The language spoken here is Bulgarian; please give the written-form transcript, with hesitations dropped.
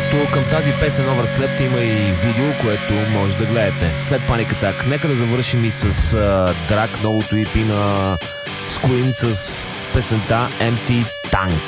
другото, към тази песен Overslept има и видео, което може да гледате след Panic Attack. Нека да завършим и с Drag, новото EP на Squeen с песента Empty Tank.